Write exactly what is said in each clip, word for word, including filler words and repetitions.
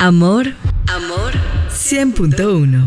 Amor, amor, cien punto uno.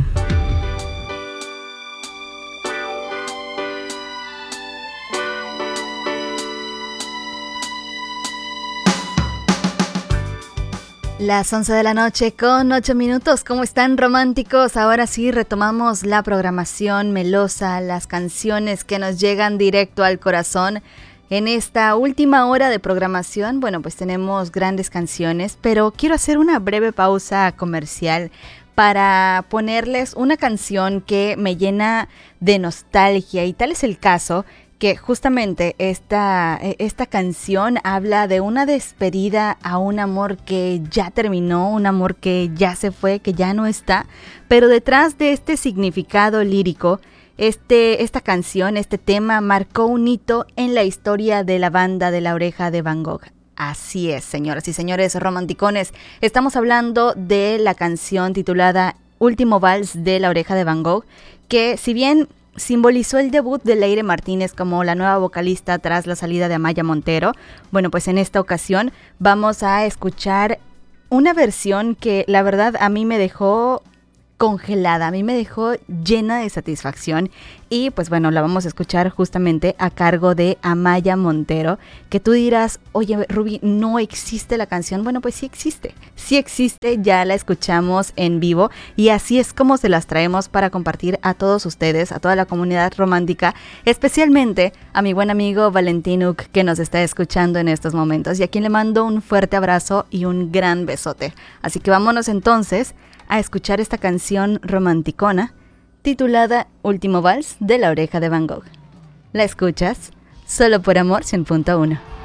Las once de la noche con ocho minutos. ¿Cómo están, románticos? Ahora sí retomamos la programación melosa, las canciones que nos llegan directo al corazón. En esta última hora de programación, bueno, pues tenemos grandes canciones, pero quiero hacer una breve pausa comercial para ponerles una canción que me llena de nostalgia, y tal es el caso que justamente esta, esta canción habla de una despedida a un amor que ya terminó, un amor que ya se fue, que ya no está, pero detrás de este significado lírico, este, esta canción, este tema marcó un hito en la historia de la banda de La Oreja de Van Gogh. Así es, señoras y señores romanticones, estamos hablando de la canción titulada Último Vals de La Oreja de Van Gogh, que si bien simbolizó el debut de Leire Martínez como la nueva vocalista tras la salida de Amaya Montero, bueno, pues en esta ocasión vamos a escuchar una versión que la verdad a mí me dejó congelada, a mí me dejó llena de satisfacción, y pues bueno, la vamos a escuchar justamente a cargo de Amaya Montero, que tú dirás, oye Ruby, ¿no existe la canción? Bueno, pues sí existe, sí existe, ya la escuchamos en vivo, y así es como se las traemos para compartir a todos ustedes, a toda la comunidad romántica, especialmente a mi buen amigo Valentín Uc, que nos está escuchando en estos momentos, y a quien le mando un fuerte abrazo y un gran besote. Así que vámonos entonces a escuchar esta canción romanticona titulada Último Vals de La Oreja de Van Gogh. ¿La escuchas? Solo por Amor cien punto uno.